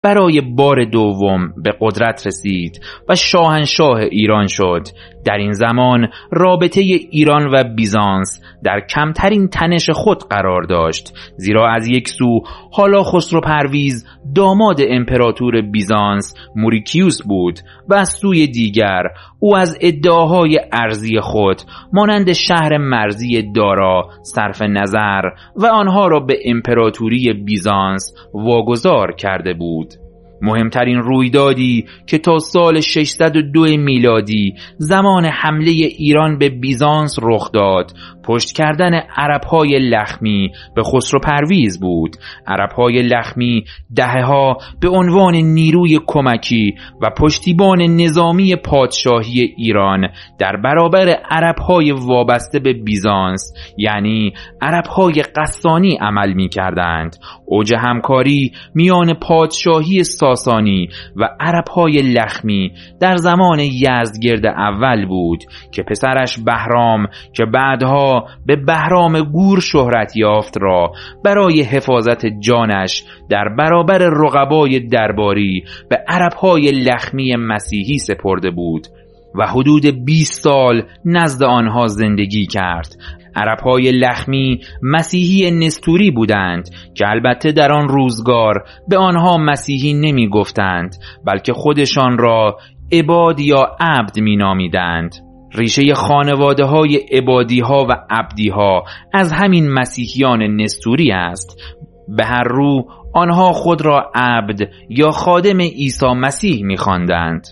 برای بار دوم به قدرت رسید و شاهنشاه ایران شد. در این زمان رابطه ایران و بیزانس در کمترین تنش خود قرار داشت، زیرا از یک سو حالا خسرو پرویز داماد امپراتور بیزانس موریکیوس بود و از سوی دیگر او از ادعاهای ارضی خود مانند شهر مرزی دارا صرف نظر و آنها را به امپراتوری بیزانس واگذار کرده بود. مهمترین رویدادی که تا سال 602 میلادی زمان حمله ایران به بیزانس رخ داد، پشت کردن عرب‌های لخمی به خسرو پرویز بود. عرب‌های لخمی دهه‌ها به عنوان نیروی کمکی و پشتیبان نظامی پادشاهی ایران در برابر عرب‌های وابسته به بیزانس یعنی عرب‌های غسانی عمل می‌کردند. اوج همکاری میان پادشاهی ساسانی و عرب‌های لخمی در زمان یزدگرد اول بود که پسرش بهرام که بعدها به بهرام گور شهرت یافت را برای حفاظت جانش در برابر رقبای درباری به عرب‌های لخمی مسیحی سپرده بود و حدود 20 سال نزد آنها زندگی کرد. عرب‌های لخمی مسیحی نستوری بودند که البته در آن روزگار به آنها مسیحی نمی گفتند، بلکه خودشان را عباد یا عبد می نامیدند. ریشه خانواده های عبادی ها و عبدی ها از همین مسیحیان نستوری است. به هر رو آنها خود را عبد یا خادم عیسی مسیح می خواندند.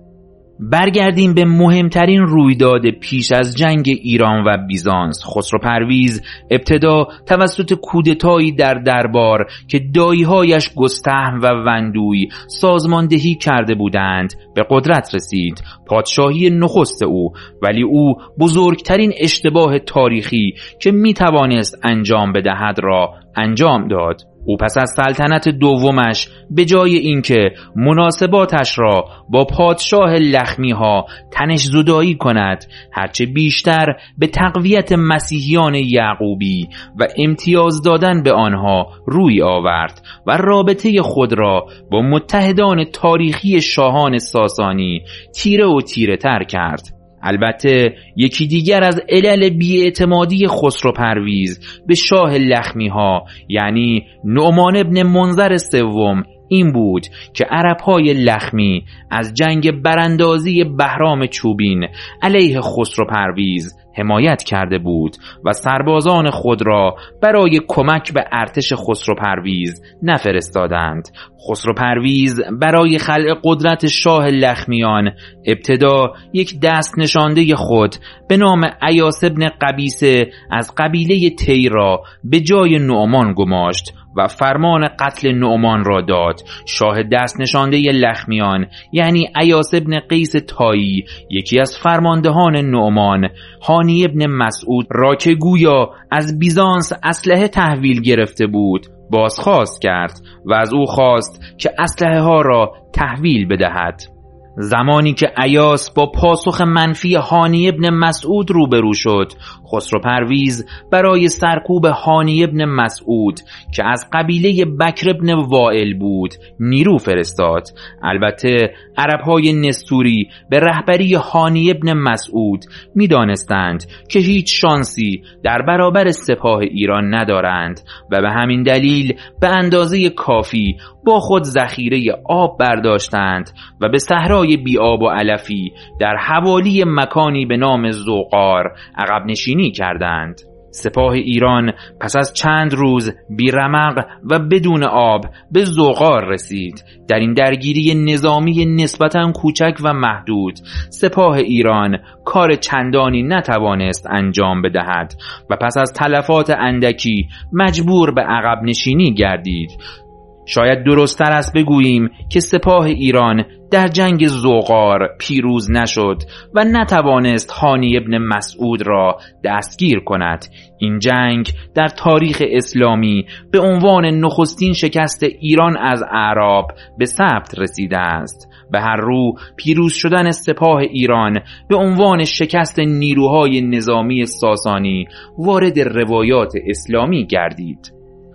برگردیم به مهمترین رویداد پیش از جنگ ایران و بیزانس. خسرو پرویز ابتدا توسط کودتایی در دربار که دایی‌هایش گستهم و وندوی سازماندهی کرده بودند به قدرت رسید. پادشاهی نخست او، ولی او بزرگترین اشتباه تاریخی که میتوانست انجام بدهد را انجام داد. او پس از سلطنت دومش به جای اینکه مناسباتش را با پادشاه لخمی ها تنش زدایی کند، هرچه بیشتر به تقویت مسیحیان یعقوبی و امتیاز دادن به آنها روی آورد و رابطه خود را با متحدان تاریخی شاهان ساسانی تیره و تیره تر کرد. البته یکی دیگر از علل بی‌اعتمادی خسرو پرویز به شاه لخمی ها یعنی نعمان ابن منظر سوم این بود که عرب‌های لخمی از جنگ براندازی بهرام چوبین علیه خسرو پرویز حمایت کرده بود و سربازان خود را برای کمک به ارتش خسرو پرویز نفرستادند. خسرو پرویز برای خلع قدرت شاه لخمیان ابتدا یک دست نشانده خود به نام ایاس ابن قبیسه از قبیله تی را به جای نعمان گماشت و فرمان قتل نعمان را داد. شاه دست نشانده لخمیان یعنی ایاس ابن قیس تایی، یکی از فرماندهان نعمان، هانی ابن مسعود را که گویا از بیزانس اسلحه تحویل گرفته بود بازخواست کرد و از او خواست که اسلحه ها را تحویل بدهد. زمانی که ایاس با پاسخ منفی هانی ابن مسعود روبرو شد، خسرو پرویز برای سرکوب هانی ابن مسعود که از قبیله بکر ابن وائل بود نیرو فرستاد. البته عرب‌های نستوری به رهبری هانی ابن مسعود می دانستند که هیچ شانسی در برابر سپاه ایران ندارند و به همین دلیل به اندازه کافی با خود ذخیره آب برداشتند و به صحرای بی آب و علفی در حوالی مکانی به نام زوقار عقب نشینی کردند. سپاه ایران پس از چند روز بی رمق و بدون آب به زوقار رسید. در این درگیری نظامی نسبتاً کوچک و محدود سپاه ایران کار چندانی نتوانست انجام بدهد و پس از تلفات اندکی مجبور به عقب نشینی گردید. شاید درست‌تر است بگوییم که سپاه ایران در جنگ زوقار پیروز نشد و نتوانست هانی ابن مسعود را دستگیر کند. این جنگ در تاریخ اسلامی به عنوان نخستین شکست ایران از اعراب به ثبت رسیده است. به هر رو پیروز شدن سپاه ایران به عنوان شکست نیروهای نظامی ساسانی وارد روایات اسلامی گردید.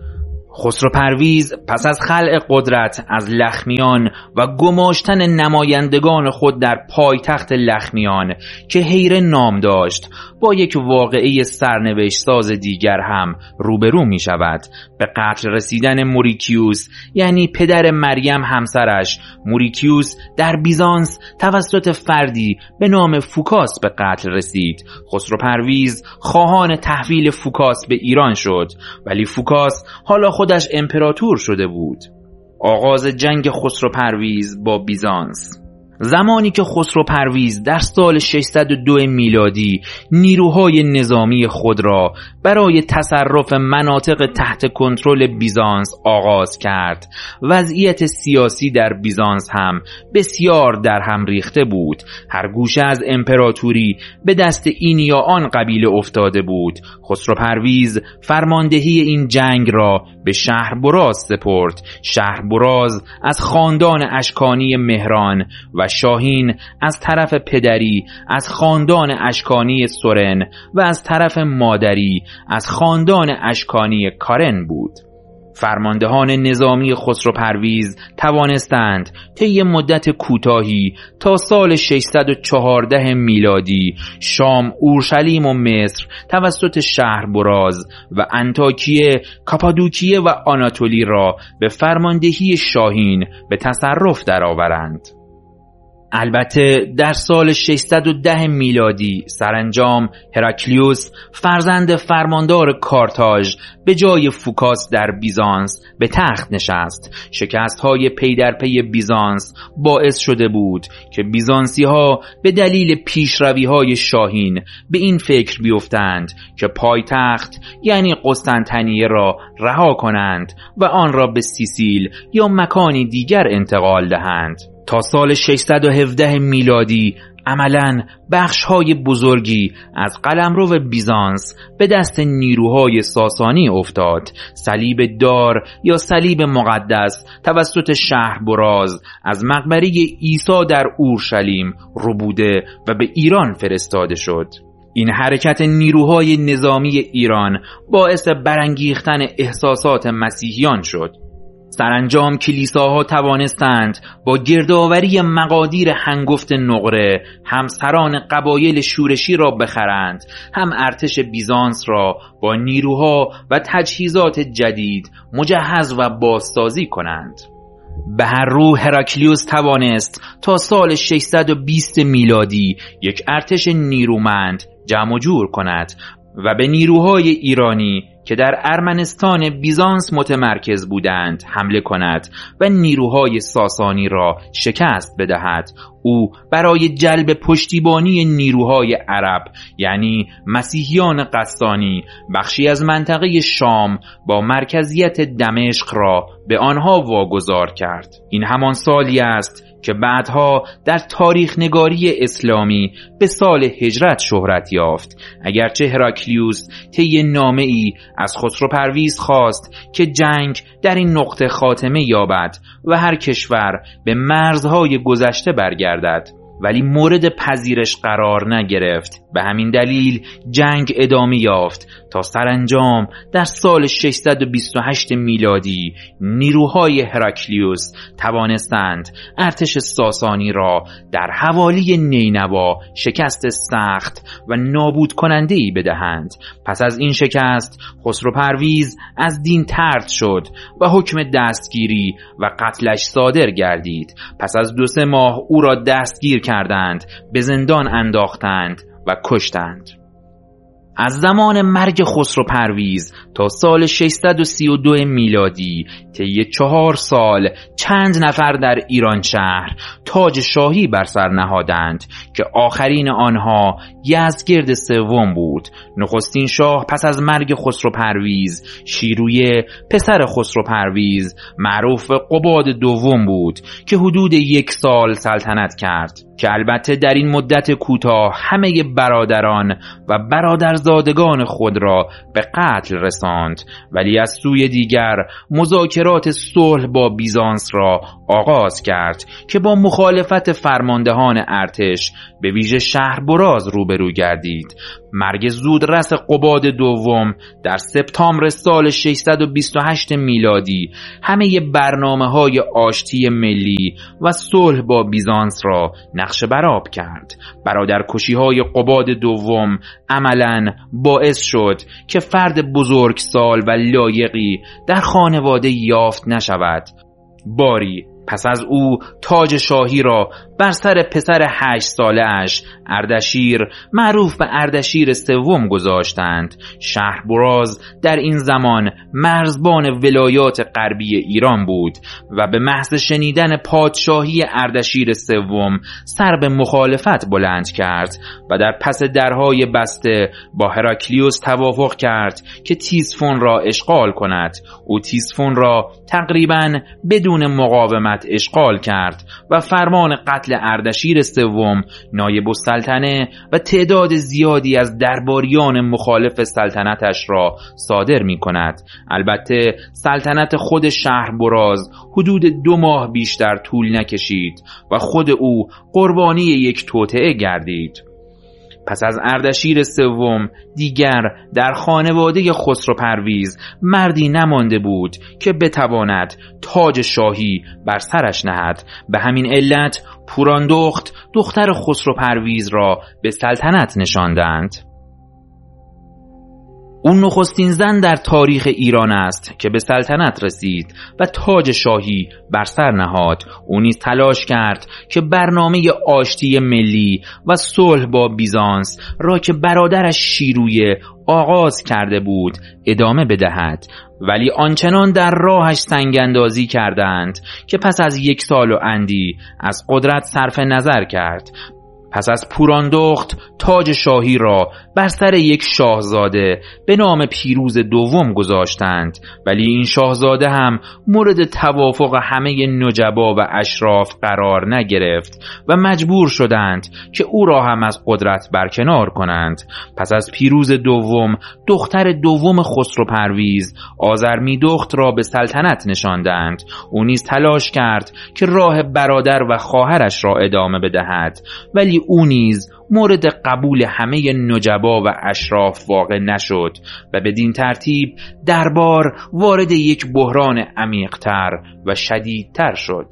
خسرو پرویز پس از خلع قدرت از لخمیان و گماشتن نمایندگان خود در پایتخت لخمیان که هیره نام داشت، با یک واقعه سرنوشت ساز دیگر هم روبرو می شود. به قتل رسیدن موریکیوس، یعنی پدر مریم همسرش. موریکیوس در بیزانس توسط فردی به نام فوکاس به قتل رسید. خسرو پرویز خواهان تحویل فوکاس به ایران شد، ولی فوکاس حالا خودش امپراتور شده بود. آغاز جنگ خسرو پرویز با بیزانس. زمانی که خسرو پرویز در سال 602 میلادی نیروهای نظامی خود را برای تصرف مناطق تحت کنترل بیزانس آغاز کرد، وضعیت سیاسی در بیزانس هم بسیار در هم ریخته بود. هر گوشه از امپراتوری به دست این یا آن قبیله افتاده بود. خسرو پرویز فرماندهی این جنگ را به شهربراز سپرد. شهربراز از خاندان اشکانی مهران و شاهین از طرف پدری از خاندان اشکانی سورن و از طرف مادری از خاندان اشکانی کارن بود. فرماندهان نظامی خسرو پرویز توانستند طی مدت کوتاهی تا سال 614 میلادی شام، اورشلیم و مصر توسط شهربراز و انطاکیه، کاپادوکیه و آناتولی را به فرماندهی شاهین به تصرف درآورند. البته در سال 610 میلادی سرانجام هراکلیوس فرزند فرماندار کارتاژ به جای فوکاس در بیزانس به تخت نشست. شکست‌های پی در پی بیزانس باعث شده بود که بیزانسی‌ها به دلیل پیشروی‌های شاهین به این فکر بیفتند که پایتخت یعنی قسطنطنیه را رها کنند و آن را به سیسیل یا مکانی دیگر انتقال دهند. تا سال 617 میلادی عملاً بخش‌های بزرگی از قلمرو بیزانس به دست نیروهای ساسانی افتاد. صلیب دار یا صلیب مقدس توسط شهربراز از مقبره عیسی در اورشلیم ربوده و به ایران فرستاده شد. این حرکت نیروهای نظامی ایران باعث برانگیختن احساسات مسیحیان شد. سرانجام کلیساها توانستند با گردآوری مقادیر هنگفت نقره هم سران قبایل شورشی را بخرند، هم ارتش بیزانس را با نیروها و تجهیزات جدید مجهز و بازسازی کنند. به هر رو هراکلیوس توانست تا سال 620 میلادی یک ارتش نیرومند جمع جور کند و به نیروهای ایرانی که در ارمنستان بیزانس متمرکز بودند حمله کند و نیروهای ساسانی را شکست بدهد. او برای جلب پشتیبانی نیروهای عرب یعنی مسیحیان قسطانی بخشی از منطقه شام با مرکزیت دمشق را به آنها واگذار کرد. این همان سالی است که بعدها در تاریخ نگاری اسلامی به سال هجرت شهرت یافت. اگرچه هراکلیوس طی نامه‌ای از خسرو پرویز خواست که جنگ در این نقطه خاتمه یابد و هر کشور به مرزهای گذشته برگردد، ولی مورد پذیرش قرار نگرفت. به همین دلیل جنگ ادامه یافت تا سرانجام در سال 628 میلادی نیروهای هراکلیوس توانستند ارتش ساسانی را در حوالی نینوا شکست سخت و نابود کننده‌ای بدهند. پس از این شکست خسرو پرویز از دین طرد شد و حکم دستگیری و قتلش صادر گردید. پس از 2-3 ماه او را دستگیر کردند، به زندان انداختند و کشتند. از زمان مرگ خسرو پرویز تا سال 632 میلادی طی 4 سال چند نفر در ایران شهر تاج شاهی بر سر نهادند که آخرین آنها یزدگرد سوم بود. نخستین شاه پس از مرگ خسرو پرویز شیرویه پسر خسرو پرویز معروف به قباد دوم بود که حدود 1 سال سلطنت کرد، که البته در این مدت کوتاه همه برادران و برادرزادگان خود را به قتل رساند. ولی از سوی دیگر مذاکرات صلح با بیزانس را آغاز کرد که با مخالفت فرماندهان ارتش به ویژه شهربراز روبرو گردید. مرگ زودرس قباد دوم در سپتامبر سال 628 میلادی همه برنامه‌های آشتی ملی و صلح با بیزانس را نقش برآب کرد. برادرکشی‌های قباد دوم عملاً باعث شد که فرد بزرگسال و لایقی در خانواده یافت نشود. باری پس از او تاج شاهی را بر سر پسر 8 ساله اش اردشیر معروف به اردشیر سوم گذاشتند. شهربراز در این زمان مرزبان ولایات غربی ایران بود و به محض شنیدن پادشاهی اردشیر سوم سر به مخالفت بلند کرد و در پس درهای بسته با هراکلیوس توافق کرد که تیسفون را اشغال کند. او تیسفون را تقریباً بدون مقاومت اشغال کرد و فرمان قتل اردشیر سوم، نایب السلطنه و تعداد زیادی از درباریان مخالف سلطنتش را صادر می کند. البته سلطنت خود شهربراز حدود 2 ماه بیشتر طول نکشید و خود او قربانی یک توطئه گردید. پس از اردشیر سوم دیگر در خانواده خسرو پرویز مردی نمانده بود که بتواند تاج شاهی بر سرش نهد. به همین علت پوراندخت دختر خسرو پرویز را به سلطنت نشاندند. اون نخستین زن در تاریخ ایران است که به سلطنت رسید و تاج شاهی بر سر نهاد. او نیز تلاش کرد که برنامه آشتی ملی و صلح با بیزانس را که برادرش شیرویه آغاز کرده بود ادامه بدهد، ولی آنچنان در راهش سنگ‌اندازی کردند که پس از 1 سال و اندی از قدرت صرف نظر کرد. پس از پوراندخت تاج شاهی را بر سر یک شاهزاده به نام پیروز دوم گذاشتند، ولی این شاهزاده هم مورد توافق همه نجبا و اشراف قرار نگرفت و مجبور شدند که او را هم از قدرت برکنار کنند. پس از پیروز دوم دختر دوم خسرو پرویز آذرمیدخت را به سلطنت نشاندند. او نیز تلاش کرد که راه برادر و خواهرش را ادامه بدهد، ولی او نیز مورد قبول همه نجبا و اشراف واقع نشد و بدین ترتیب دربار وارد یک بحران عمیق‌تر و شدیدتر شد.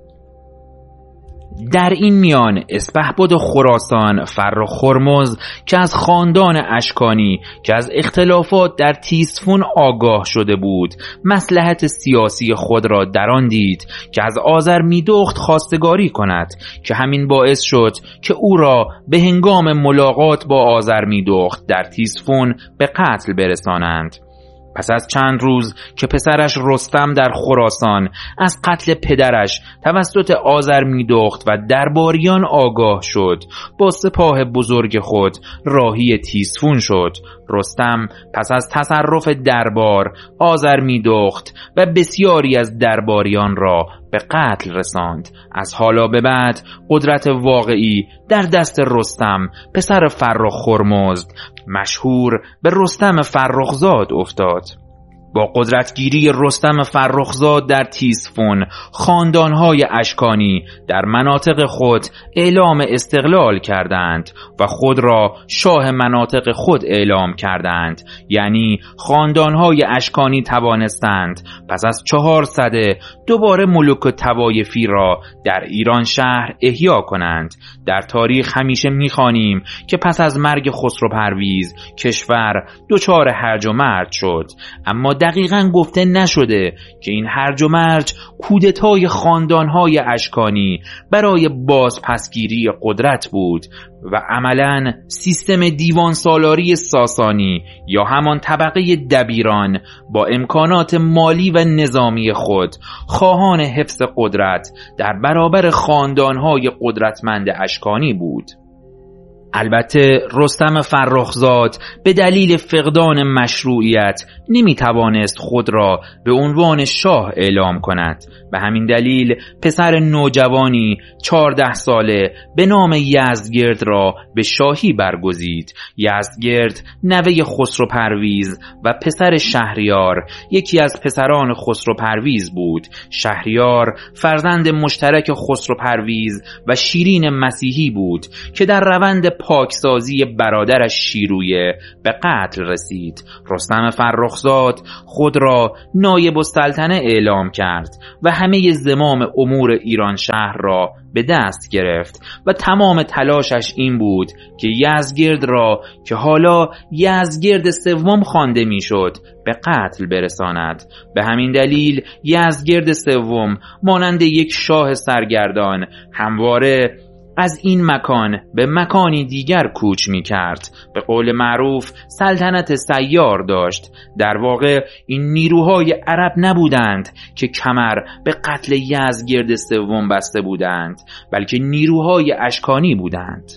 در این میان اسپهبد خراسان فرخ هرمز که از خاندان اشکانی که از اختلافات در تیسفون آگاه شده بود مصلحت سیاسی خود را در آن دید که از آذرمیدخت خواستگاری کند، که همین باعث شد که او را به هنگام ملاقات با آذرمیدخت در تیسفون به قتل برسانند. پس از چند روز که پسرش رستم در خراسان از قتل پدرش توسط آذرمیدخت و درباریان آگاه شد، با سپاه بزرگ خود راهی تیسفون شد. رستم پس از تصرف دربار آذرمیدخت و بسیاری از درباریان را به قتل رساند. از حالا به بعد قدرت واقعی در دست رستم پسر فرخ هرمزد مشهور به رستم فرخزاد افتاد. با قدرتگیری رستم فرخزاد در تیسفون خاندانهای اشکانی در مناطق خود اعلام استقلال کردند و خود را شاه مناطق خود اعلام کردند، یعنی خاندانهای اشکانی توانستند پس از 4 سده دوباره ملوک طوایفی را در ایران شهر احیا کنند. در تاریخ همیشه می‌خوانیم که پس از مرگ خسرو پرویز کشور دچار هرج و مرج شد، اما دقیقاً گفته نشده که این هرج و مرج کودتای خاندانهای اشکانی برای بازپسگیری قدرت بود و عملاً سیستم دیوان سالاری ساسانی یا همان طبقه دبیران با امکانات مالی و نظامی خود خواهان حفظ قدرت در برابر خاندانهای قدرتمند اشکانی بود. البته رستم فرخزاد به دلیل فقدان مشروعیت نمیتوانست خود را به عنوان شاه اعلام کند. به همین دلیل پسر نوجوانی 14 ساله به نام یزدگرد را به شاهی برگزید. یزدگرد نوه خسرو پرویز و پسر شهریار یکی از پسران خسرو پرویز بود. شهریار فرزند مشترک خسرو پرویز و شیرین مسیحی بود که در روند پاکسازی برادرش شیرویه به قتل رسید. رستم فرخزاد خود را نایب السلطنه اعلام کرد و همه زمام امور ایران شهر را به دست گرفت و تمام تلاشش این بود که یزدگرد را که حالا یزدگرد سوم خوانده میشد به قتل برساند. به همین دلیل یزدگرد سوم مانند یک شاه سرگردان همواره از این مکان به مکانی دیگر کوچ می کرد. به قول معروف سلطنت سیار داشت. در واقع این نیروهای عرب نبودند که کمر به قتل یزدگرد سوم بسته بودند، بلکه نیروهای اشکانی بودند.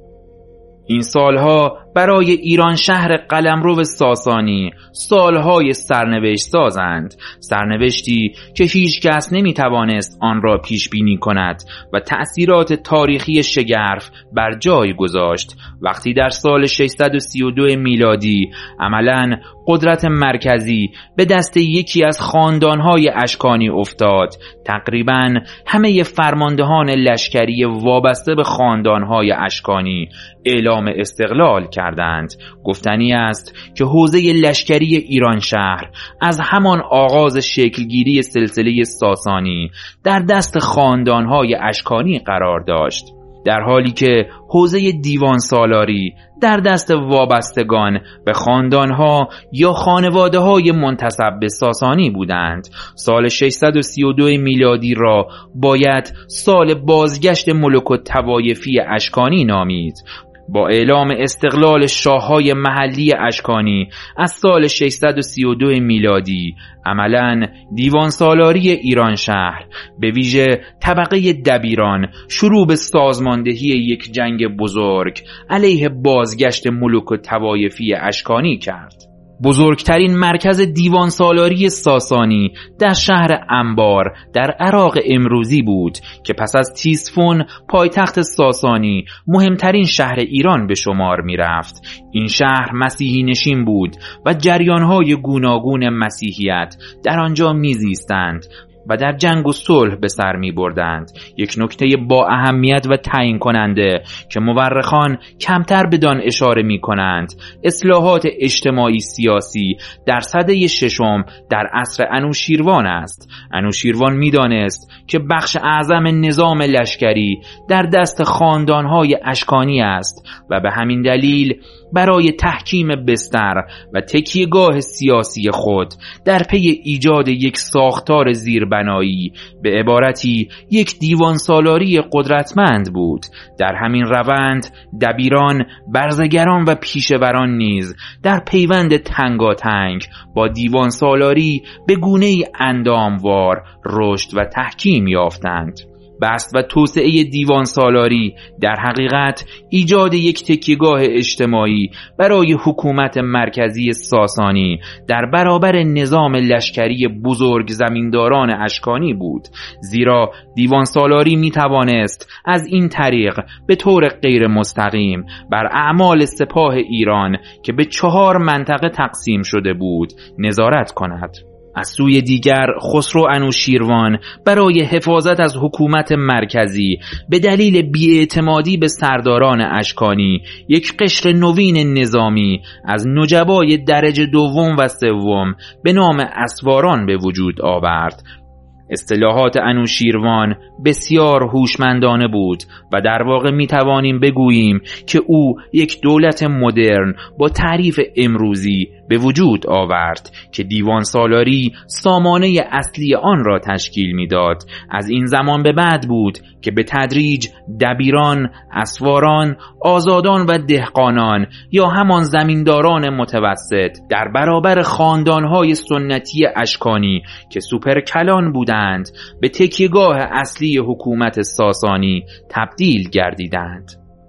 این سالها برای ایران شهر قلمرو ساسانی سالهای سرنوشت سازند، سرنوشتی که هیچ کس نمیتوانست آن را پیش بینی کند و تأثیرات تاریخی شگرف بر جای گذاشت. وقتی در سال 632 میلادی عملاً قدرت مرکزی به دست یکی از خاندانهای اشکانی افتاد، تقریباً همه فرماندهان لشکری وابسته به خاندانهای اشکانی اعلام استقلال کردند. گفتنی است که حوزه لشکری ایران شهر از همان آغاز شکلگیری سلسله ساسانی در دست خاندانهای اشکانی قرار داشت، در حالی که حوزه دیوان سالاری در دست وابستگان به خاندانها یا خانواده‌های منتسب به ساسانی بودند. سال 632 میلادی را باید سال بازگشت ملوک الطوایفی اشکانی نامید. با اعلام استقلال شاههای محلی اشکانی از سال 632 میلادی عملاً دیوان سالاری ایران شهر به ویژه طبقه دبیران شروع به سازماندهی یک جنگ بزرگ علیه بازگشت ملوک الطوایفی اشکانی کرد. بزرگترین مرکز دیوان سالاری ساسانی در شهر انبار در عراق امروزی بود که پس از تیسفون پایتخت ساسانی مهمترین شهر ایران به شمار می رفت. این شهر مسیحی نشین بود و جریانهای گوناگون مسیحیت در آنجا می زیستند و در جنگ و صلح به سر می بردند. یک نکته با اهمیت و تعیین کننده که مورخان کمتر بدان اشاره می کنند اصلاحات اجتماعی سیاسی در سده ششم در عصر انوشیروان است. انوشیروان می دانست که بخش اعظم نظام لشکری در دست خاندانهای اشکانی است و به همین دلیل برای تحکیم بستر و تکیهگاه سیاسی خود در پی ایجاد یک ساختار زیربنایی به عبارتی یک دیوان سالاری قدرتمند بود. در همین روند دبیران، برزگران و پیشوران نیز در پیوند تنگاتنگ با دیوان سالاری به گونه‌ای انداموار رشد و تحکیم یافتند. بسط و توسعه دیوان سالاری در حقیقت ایجاد یک تکیهگاه اجتماعی برای حکومت مرکزی ساسانی در برابر نظام لشکری بزرگ زمینداران اشکانی بود، زیرا دیوان سالاری می توانست از این طریق به طور غیر مستقیم بر اعمال سپاه ایران که به 4 منطقه تقسیم شده بود نظارت کند. از سوی دیگر خسرو انوشیروان برای حفاظت از حکومت مرکزی به دلیل بی‌اعتمادی به سرداران اشکانی یک قشر نوین نظامی از نجبای درجه دوم و سوم به نام اسواران به وجود آورد. اصطلاحات انوشیروان بسیار هوشمندانه بود و در واقع می توانیم بگوییم که او یک دولت مدرن با تعریف امروزی به وجود آورد که دیوان سالاری سامانه اصلی آن را تشکیل میداد. از این زمان به بعد بود که به تدریج دبیران، اسواران، آزادان و دهقانان یا همان زمینداران متوسط در برابر خاندانهای سنتی اشکانی که سوپرکلان بودند به تکیهگاه اصلی حکومت ساسانی تبدیل گردیدند.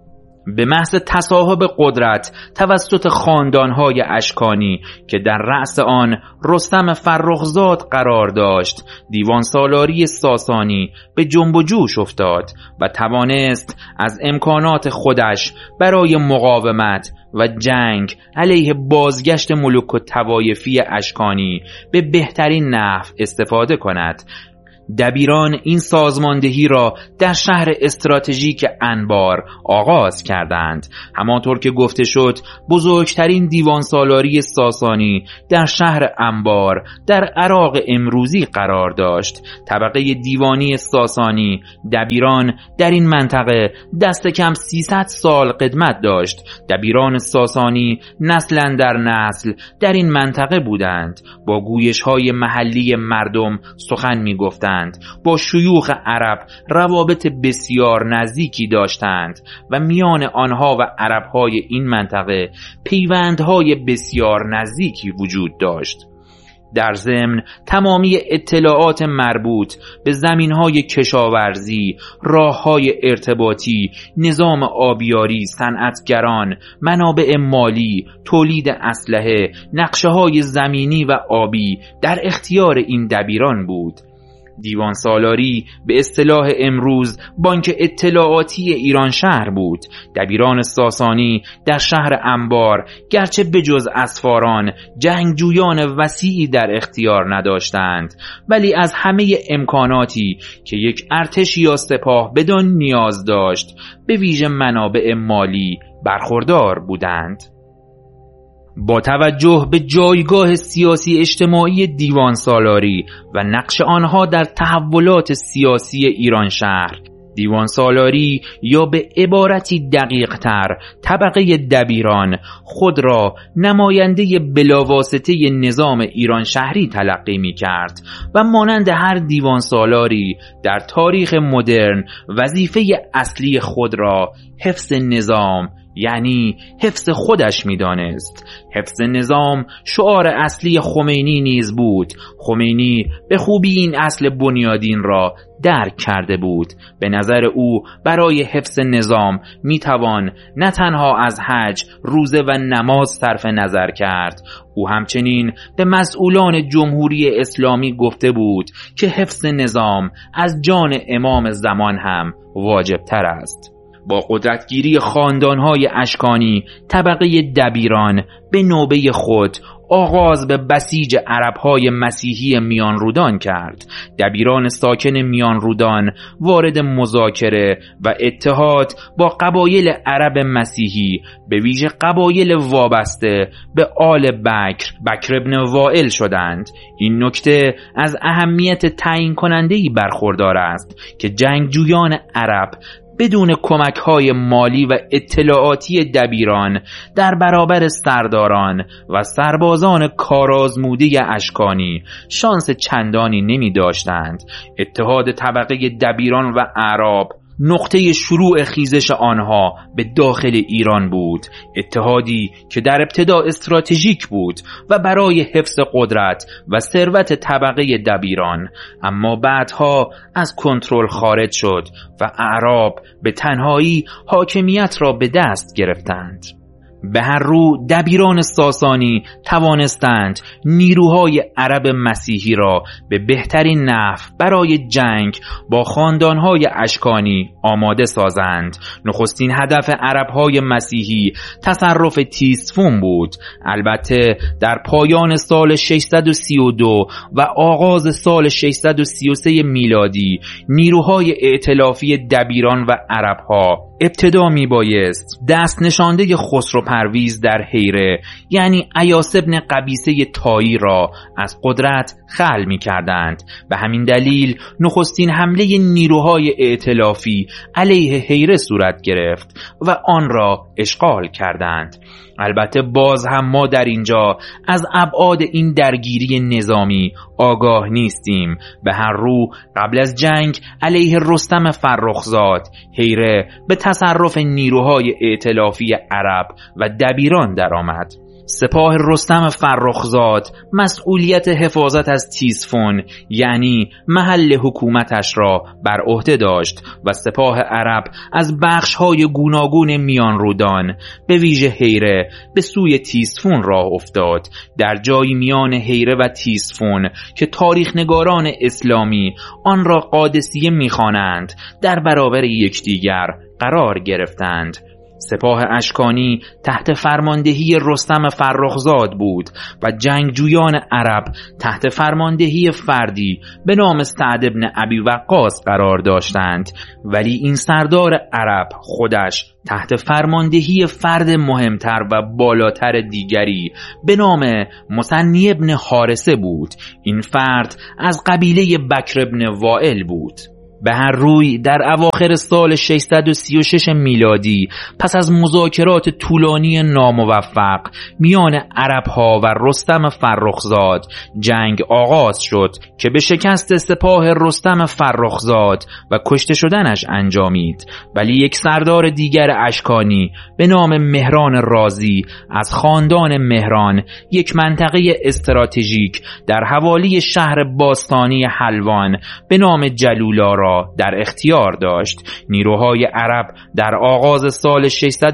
به محض تصاحب قدرت توسط خاندانهای اشکانی که در رأس آن رستم فرخزاد قرار داشت، دیوان سالاری ساسانی به جنب و جوش افتاد و توانست از امکانات خودش برای مقاومت و جنگ علیه بازگشت ملوک و طوایفی اشکانی به بهترین نحو استفاده کند. دبیران این سازماندهی را در شهر استراتژیک انبار آغاز کردند. همانطور که گفته شد، بزرگترین دیوان سالاری ساسانی در شهر انبار در عراق امروزی قرار داشت. طبقه دیوانی ساسانی دبیران در این منطقه دست کم 300 سال قدمت داشت. دبیران ساسانی نسل در نسل در این منطقه بودند. با گویش‌های محلی مردم سخن می‌گفتند، با شیوخ عرب روابط بسیار نزدیکی داشتند و میان آنها و عربهای این منطقه پیوندهای بسیار نزدیکی وجود داشت. در ضمن تمامی اطلاعات مربوط به زمینهای کشاورزی، راههای ارتباطی، نظام آبیاری، صنعتگران، منابع مالی، تولید اسلحه، نقشه‌های زمینی و آبی در اختیار این دبیران بود. دیوان سالاری به اصطلاح امروز بانک اطلاعاتی ایران شهر بود. دبیران ساسانی در شهر انبار گرچه بجز اسفاران جنگجویان وسیعی در اختیار نداشتند، ولی از همه امکاناتی که یک ارتش یا سپاه بدان نیاز داشت، به ویژه منابع مالی، برخوردار بودند. با توجه به جایگاه سیاسی اجتماعی دیوان سالاری و نقش آنها در تحولات سیاسی ایران شهر، دیوان سالاری یا به عبارتی دقیق تر طبقه دبیران خود را نماینده بلاواسطه نظام ایران شهری تلقی می کرد و مانند هر دیوان سالاری در تاریخ مدرن وظیفه اصلی خود را حفظ نظام یعنی حفظ خودش می‌دانست. حفظ نظام شعار اصلی خمینی نیز بود. خمینی به خوبی این اصل بنیادین را درک کرده بود. به نظر او برای حفظ نظام میتوان نه تنها از حج، روزه و نماز صرف نظر کرد. او همچنین به مسئولان جمهوری اسلامی گفته بود که حفظ نظام از جان امام زمان هم واجب تر است. با قدرتگیری خاندانهای اشکانی، طبقه دبیران به نوبه خود آغاز به بسیج عربهای مسیحی میان رودان کرد. دبیران ساکن میان رودان وارد مذاکره و اتحاد با قبایل عرب مسیحی، به ویژه قبایل وابسته به آل بکر ابن وائل شدند. این نکته از اهمیت تعیین کننده‌ای برخوردار است که جنگجویان عرب بدون کمک‌های مالی و اطلاعاتی دبیران در برابر سرداران و سربازان کارآزموده اشکانی شانس چندانی نمی داشتند. اتحاد طبقه دبیران و اعراب نقطه شروع خیزش آنها به داخل ایران بود. اتحادی که در ابتدا استراتژیک بود و برای حفظ قدرت و ثروت طبقه دبیران، اما بعدها از کنترل خارج شد و اعراب به تنهایی حاکمیت را به دست گرفتند. به هر رو دبیران ساسانی توانستند نیروهای عرب مسیحی را به بهترین نحو برای جنگ با خاندانهای اشکانی آماده سازند. نخستین هدف عربهای مسیحی تصرف تیسفون بود. البته در پایان سال 632 و آغاز سال 633 میلادی نیروهای ائتلافی دبیران و عربها ابتدا می بایست دست نشانده خسرو پرویز در حیره یعنی ایاس ابن قبیسه طایی را از قدرت خلع می کردند. به همین دلیل نخستین حمله نیروهای ائتلافی علیه حیره صورت گرفت و آن را اشغال کردند. البته باز هم ما در اینجا از ابعاد این درگیری نظامی آگاه نیستیم. به هر رو قبل از جنگ علیه رستم فرخزاد، حیره به تصرف نیروهای ائتلافی عرب و دبیران درآمد. سپاه رستم فرخزاد مسئولیت حفاظت از تیسفون یعنی محل حکومتش را بر عهده داشت و سپاه عرب از بخش‌های گوناگون میان رودان به ویژه هیره به سوی تیسفون راه افتاد. در جایی میان هیره و تیسفون که تاریخ نگاران اسلامی آن را قادسیه می‌خوانند در برابر یکدیگر قرار گرفتند. سپاه اشکانی تحت فرماندهی رستم فرخزاد بود و جنگجویان عرب تحت فرماندهی فردی به نام سعد بن ابی وقاص قرار داشتند، ولی این سردار عرب خودش تحت فرماندهی فرد مهمتر و بالاتر دیگری به نام مثنی بن حارثه بود. این فرد از قبیله بکر بن وائل بود. به هر روی در اواخر سال 636 میلادی پس از مذاکرات طولانی ناموفق میان عربها و رستم فرخزاد جنگ آغاز شد که به شکست سپاه رستم فرخزاد و کشته شدنش انجامید. ولی یک سردار دیگر اشکانی به نام مهران رازی از خاندان مهران یک منطقه استراتژیک در حوالی شهر باستانی حلوان به نام جلولا را در اختیار داشت. نیروهای عرب در آغاز سال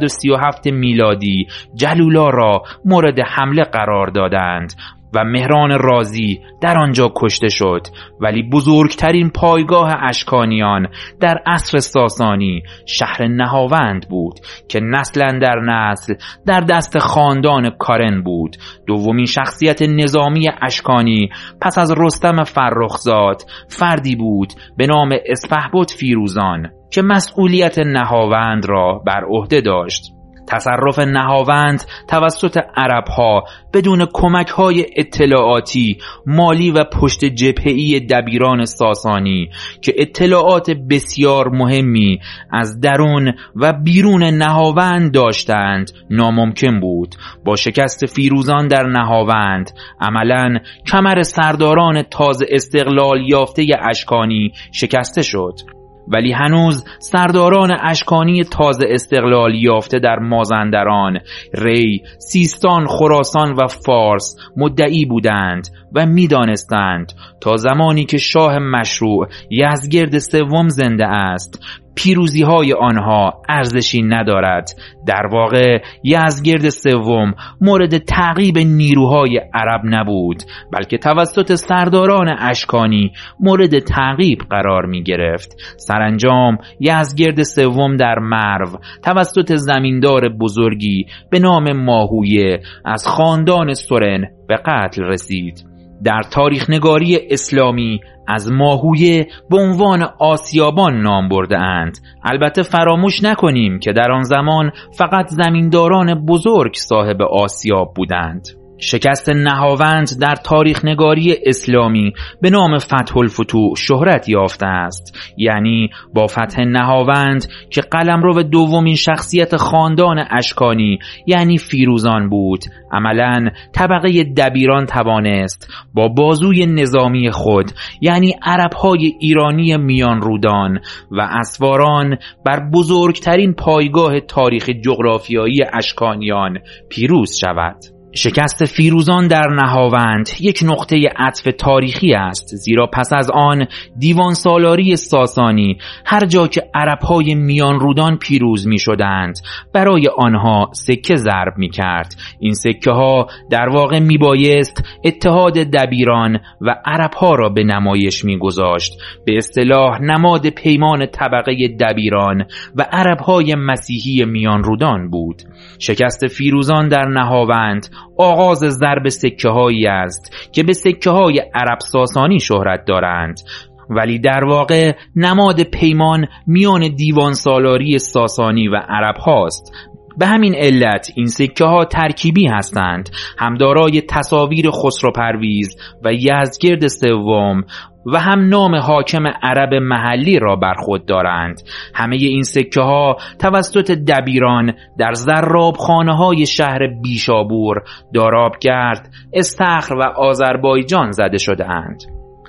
637 میلادی جلولا را مورد حمله قرار دادند و مهران رازی در آنجا کشته شد. ولی بزرگترین پایگاه اشکانیان در عصر ساسانی شهر نهاوند بود که نسل در نسل در دست خاندان کارن بود. دومین شخصیت نظامی اشکانی پس از رستم فرخزاد فردی بود به نام اسپهبد فیروزان که مسئولیت نهاوند را بر عهده داشت. تصرف نهاوند توسط عربها بدون کمک‌های اطلاعاتی، مالی و پشت جبهه‌ای دبیران ساسانی که اطلاعات بسیار مهمی از درون و بیرون نهاوند داشتند ناممکن بود. با شکست فیروزان در نهاوند عملاً کمر سرداران تازه استقلال یافته اشکانی شکسته شد. ولی هنوز سرداران اشکانی تازه استقلال یافته در مازندران، ری، سیستان، خراسان و فارس مدعی بودند و می‌دانستند تا زمانی که شاه مشروع یزدگرد سوم زنده است پیروزی های آنها ارزشی ندارد. در واقع یزدگرد سوم مورد تعقیب نیروهای عرب نبود، بلکه توسط سرداران اشکانی مورد تعقیب قرار می گرفت. سرانجام یزدگرد سوم در مرو توسط زمیندار بزرگی به نام ماهویه از خاندان سرن به قتل رسید. در تاریخ نگاری اسلامی از ماهویه به عنوان آسیابان نام برده اند. البته فراموش نکنیم که در آن زمان فقط زمینداران بزرگ صاحب آسیاب بودند. شکست نهاوند در تاریخ نگاری اسلامی به نام فتح الفتوح شهرت یافته است. یعنی با فتح نهاوند که قلمرو دومین شخصیت خاندان اشکانی یعنی فیروزان بود، عملاً طبقه دبیران توانست با بازوی نظامی خود یعنی عربهای ایرانی میان رودان و اسواران بر بزرگترین پایگاه تاریخ جغرافیایی اشکانیان پیروز شود. شکست فیروزان در نهاوند یک نقطه عطف تاریخی است، زیرا پس از آن دیوان سالاری ساسانی هر جا که عربهای میان رودان پیروز می شدند برای آنها سکه ضرب می کرد. این سکه ها در واقع می بایست اتحاد دبیران و عربها را به نمایش می گذاشت. به اصطلاح نماد پیمان طبقه دبیران و عربهای مسیحی میان رودان بود. شکست فیروزان در نهاوند آغاز ضرب سکه هایی است که به سکه های عرب ساسانی شهرت دارند، ولی در واقع نماد پیمان میان دیوان سالاری ساسانی و عرب هاست. به همین علت این سکه ها ترکیبی هستند، هم دارای تصاویر خسرو پرویز و یزدگرد سوم و هم نام حاکم عرب محلی را بر خود دارند. همه این سکه ها توسط دبیران در زرابخانه های شهر بیشابور، دارابگرد، استخر و آذربایجان زده شده اند.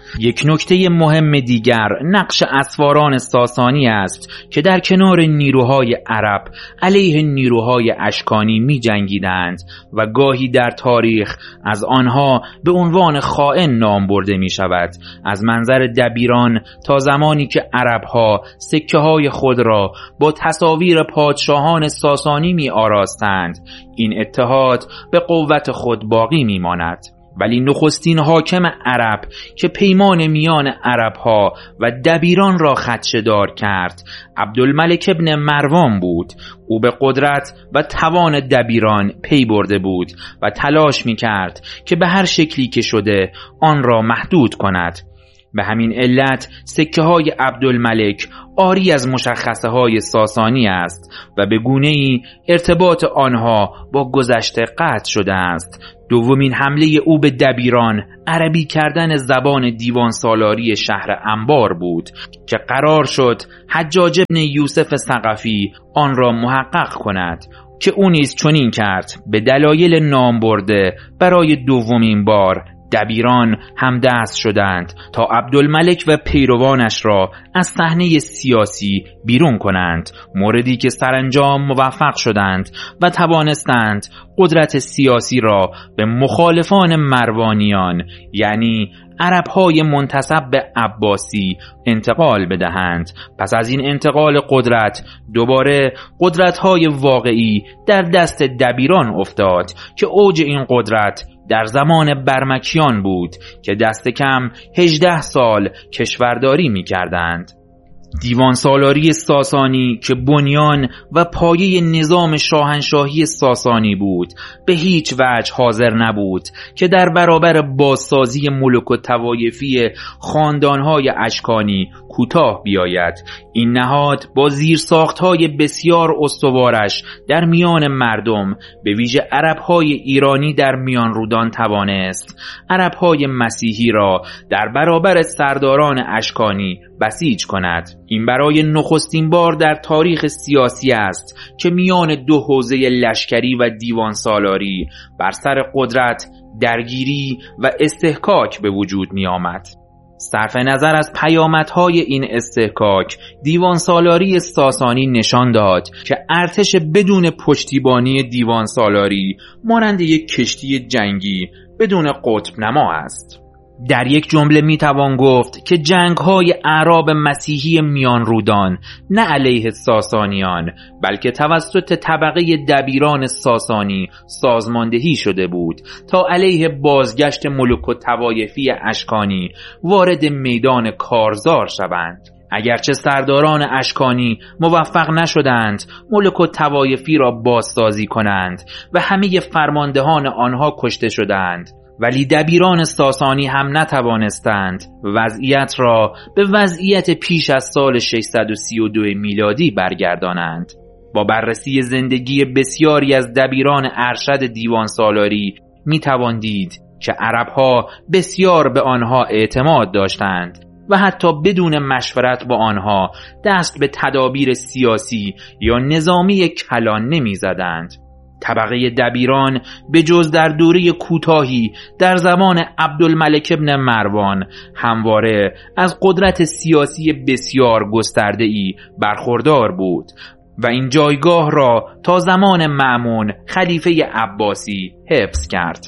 یک نکته مهم دیگر نقش اسواران ساسانی است که در کنار نیروهای عرب علیه نیروهای اشکانی می جنگیدند و گاهی در تاریخ از آنها به عنوان خائن نام برده می شود. از منظر دبیران تا زمانی که عربها سکه های خود را با تصاویر پادشاهان ساسانی می آراستند، این اتحاد به قوت خود باقی می ماند. ولی نخستین حاکم عرب که پیمان میان عربها و دبیران را خدشه‌دار کرد عبدالملک ابن مروان بود. او به قدرت و توان دبیران پی برده بود و تلاش می‌کرد که به هر شکلی که شده آن را محدود کند. به همین علت سکه های عبدالملک عاری از مشخصه های ساسانی است و به گونه‌ای ارتباط آنها با گذشته قطع شده است. دومین حمله او به دبیران عربی کردن زبان دیوان سالاری شهر انبار بود که قرار شد حجاج ابن یوسف ثقفی آن را محقق کند که او نیز چنین کرد. به دلایل نام برده برای دومین بار دبیران همدست شدند تا عبدالملک و پیروانش را از صحنه سیاسی بیرون کنند، موردی که سرانجام موفق شدند و توانستند قدرت سیاسی را به مخالفان مروانیان یعنی عرب‌های منتسب به عباسی انتقال بدهند. پس از این انتقال قدرت دوباره قدرت‌های واقعی در دست دبیران افتاد که اوج این قدرت در زمان برمکیان بود که دست کم 18 سال کشورداری می کردند. دیوان سالاری ساسانی که بنیان و پایه نظام شاهنشاهی ساسانی بود به هیچ وجه حاضر نبود که در برابر بازسازی ملوک و طوایفی خاندانهای اشکانی کوتاه بیاید. این نهاد با زیرساختهای بسیار استوارش در میان مردم به ویژه عربهای ایرانی در میان رودان توانست عربهای مسیحی را در برابر سرداران اشکانی بسیج کند. این برای نخستین بار در تاریخ سیاسی است که میان دو حوزه لشکری و دیوان سالاری بر سر قدرت درگیری و استحکاک به وجود می آمد. صرف نظر از پیامدهای این استحکاک، دیوان سالاری ساسانی نشان داد که ارتش بدون پشتیبانی دیوان سالاری مانند یک کشتی جنگی بدون قطب نما است. در یک جمله میتوان گفت که جنگ‌های اعراب مسیحی میان رودان نه علیه ساسانیان بلکه توسط طبقه دبیران ساسانی سازماندهی شده بود تا علیه بازگشت ملوک و طوایفی اشکانی وارد میدان کارزار شوند. اگرچه سرداران اشکانی موفق نشدند ملوک و طوایفی را بازسازی کنند و همه فرماندهان آنها کشته شدند، ولی دبیران ساسانی هم نتوانستند وضعیت را به وضعیت پیش از سال 632 میلادی برگردانند. با بررسی زندگی بسیاری از دبیران ارشد دیوان سالاری می توان دید که عربها بسیار به آنها اعتماد داشتند و حتی بدون مشورت با آنها دست به تدابیر سیاسی یا نظامی کلان نمی زدند. طبقه دبیران به جز در دوره کوتاهی در زمان عبدالملک ابن مروان همواره از قدرت سیاسی بسیار گسترده‌ای برخوردار بود و این جایگاه را تا زمان مأمون خلیفه عباسی حفظ کرد.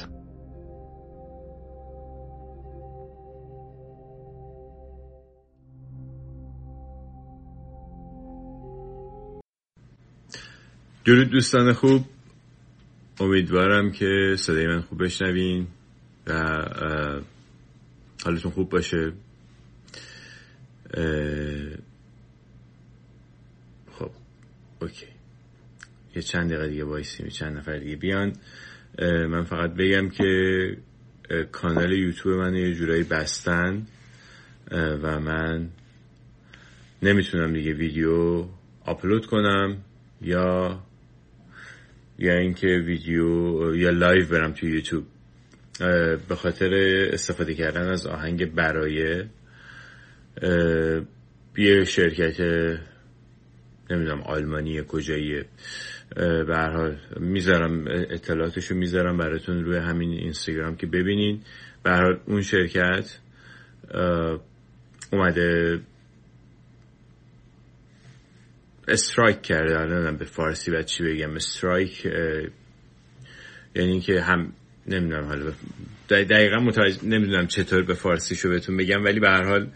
درود دوستان خوب، امیدوارم که صدای من خوب بشنوین و حالتون خوب باشه. خب اوکی، یه چند دقیقه دیگه وایسیم چند نفر دیگه بیان. من فقط بگم که کانال یوتیوب من یه جورایی بستن و من نمیتونم دیگه ویدیو آپلود کنم یا اینکه ویدیو یا لایو برم توی یوتیوب به خاطر استفاده کردن از آهنگ برای یه شرکت نمیدونم آلمانی کجاییه. به هر حال میذارم اطلاعاتشو میذارم براتون روی همین اینستاگرام که ببینین. به هر حال اون شرکت اومده استرایک کرده، الان به فارسی بعد چی بگم، استرایک یعنی که هم نمیدونم حالا دقیقا متوجه نمیدونم چطور به فارسی شو بهتون بگم، ولی به هر حال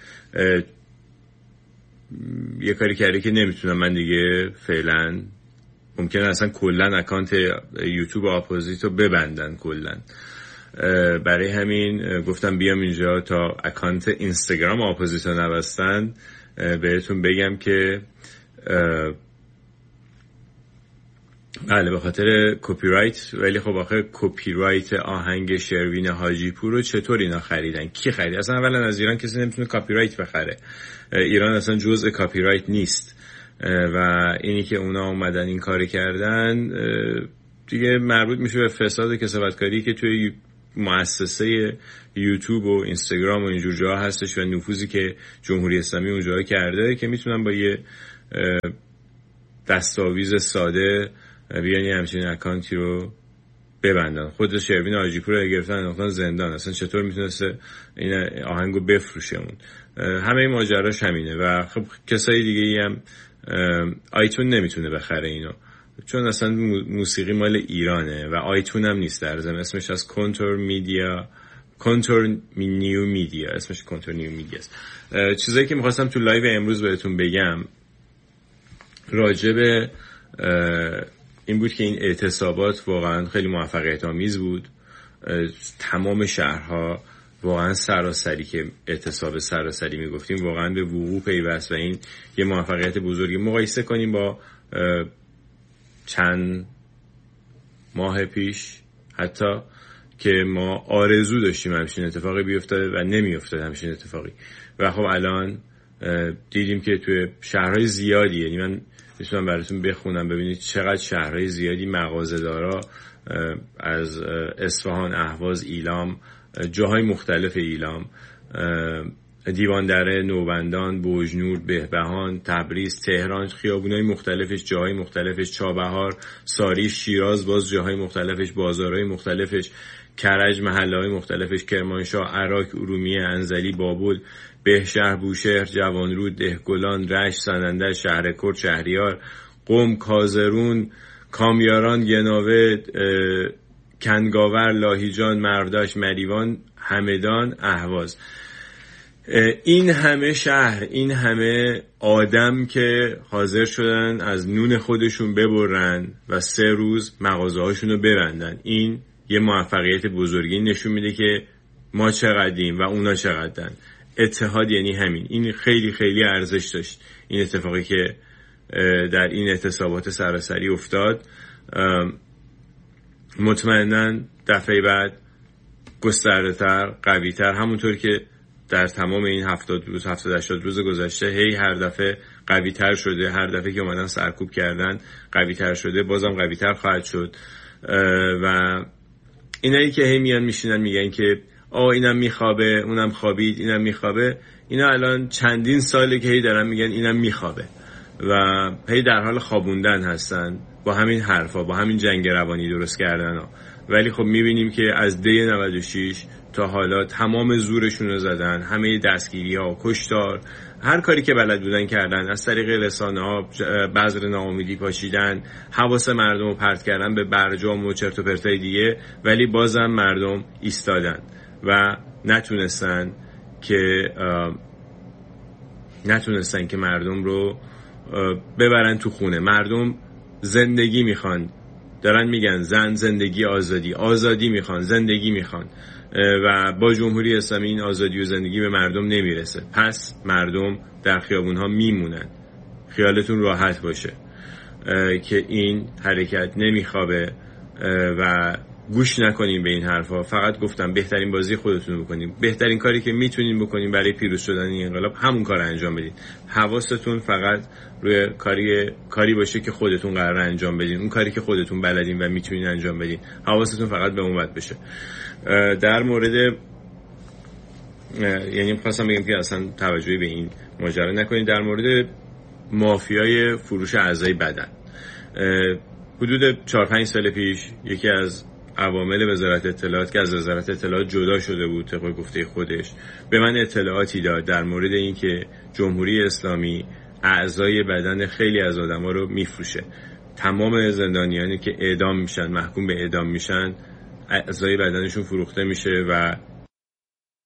یه کاری کرده که نمیتونم من دیگه فعلا، ممکنه اصلا کلا اکانت یوتیوب اپوزیت رو ببندن کلا. برای همین گفتم بیام اینجا تا اکانت اینستاگرام اپوزیت رو نبستن بهتون بگم که بله به خاطر کپی رایت. ولی خب آخه کپی رایت آهنگ شروین حاجی پور رو چطور اینا خریدن؟ کی خرید؟ اصلا اولا از ایران کسی نمیتونه کپی رایت بخره، ایران اصلا جزء کپی رایت نیست و اینی که اونا اومدن این کار کردن دیگه مربوط میشه به فساد کسابتکاری که توی مؤسسه یوتیوب و اینستاگرام و اینجور جاها هستش و نفوذی که جمهوری اسلامی اونجا کرده که میتونن با یه دستاویز ساده بیانی همچین اکانتی رو ببندن. خود شروین حاجی پور رو گرفتن انداختن زندان، اصلا چطور میتونسته این آهنگو بفروشه؟ اون همه این ماجراش همینه. و خب کسای دیگه ای هم آیتون نمیتونه بخره اینو، چون اصلا موسیقی مال ایرانه و آیتون هم نیست، در ضمن اسمش از کنتور نیو میدیا، اسمش کنتور نیو میدیا است. چیزایی که میخواستم تو لایو امروز بهتون بگم راجع به این بود که این اعتصابات واقعا خیلی موفقیت آمیز بود. تمام شهرها واقعا سراسری، که اعتصاب سراسری میگفتیم، واقعا به وقوع پیوست و این یه موفقیت بزرگی. مقایسه کنیم با چند ماه پیش حتی که ما آرزو داشتیم همچین اتفاقی بیفتاده و نمیافتاد همچین اتفاقی، و خب الان دیدیم که توی شهرهای زیادی، یعنی من میتونم براتون بخونم ببینید چقدر شهرهای زیادی مغازه‌دارا از اصفهان، اهواز، ایلام، جاهای مختلف ایلام، دیواندره، نوبندان، بوجنور، بهبهان، تبریز، تهران، خیابونای مختلفش، جاهای مختلفش، چابهار، ساریف، شیراز، باز جاهای مختلفش، بازارهای مختلفش، کرج، محله‌های مختلفش، کرمانشاه، عراق، ارومیه، انزلی، بابل، بهشهر، بوشهر، جوانرود، دهگلان، رشت، سنندج، شهرکرد، شهریار، قم، کازرون، کامیاران، گناوه، کنگاور، لاهیجان، مرداش، مریوان، همدان، اهواز. این همه شهر، این همه آدم که حاضر شدن از نون خودشون ببرن و 3 روز مغازه هاشون رو ببندن، این یه موفقیت بزرگی نشون میده که ما چقدریم و اونا چقدرن. اتحاد یعنی همین. این خیلی خیلی ارزش داشت این اتفاقی که در این اعتصابات سراسری افتاد. مطمئناً دفعه بعد گسترده‌تر، قوی‌تر، همونطور که در تمام این 70 روز 70-80 روز گذشته هی هر دفعه قوی‌تر شده، هر دفعه که اومدن سرکوب کردن قوی‌تر شده، بازم قوی‌تر خواهد شد. و اینایی که هی میان میشینن میگن که اینم میخوابه، اونم خوابید، اینم میخوابه، اینا الان چندین ساله که هی دارن میگن اینم میخوابه و هی در حال خوابوندن هستن با همین حرفا، با همین جنگ روانی درست کردن ها. ولی خب میبینیم که از دی 96 تا حالا تمام زورشون رو زدن، همه دستگیری ها، کشتار، هر کاری که بلد بودن کردن، از طریق رسانه ها بذر ناامیدی پاشیدن، حواس مردم رو پرت کردن به برجام و چرت و پرتای دیگه، ولی بازم مردم ایستادن و نتونستن که مردم رو ببرن تو خونه. مردم زندگی میخوان، دارن میگن زن، زندگی، آزادی، آزادی میخوان، زندگی میخوان و با جمهوری اسلامی این آزادی و زندگی به مردم نمیرسه. پس مردم در خیابونها میمونن. خیالتون راحت باشه که این حرکت نمیخوابه و گوش نکنین به این حرفا. فقط گفتم بهترین بازی خودتون رو بکنین، بهترین کاری که میتونین بکنین برای پیروز شدن این انقلاب همون کار انجام بدین. حواستون فقط روی کاری باشه که خودتون قراره انجام بدین، اون کاری که خودتون بلدین و میتونین انجام بدین. حواستون فقط به اون وقت بشه. در مورد یعنی خواستم بگم که اصلا توجهی به این ماجرا نکنین. در مورد مافیای فروش اعضای بدن، حدود 4-5 سال پیش یکی از عوامل وزارت اطلاعات که از وزارت اطلاعات جدا شده بود طبق گفته خودش به من اطلاعاتی داد در مورد اینکه جمهوری اسلامی اعضای بدن خیلی از آدما رو میفروشه. تمام زندانیانی که اعدام میشن، محکوم به اعدام میشن، اعضای بدنشون فروخته میشه و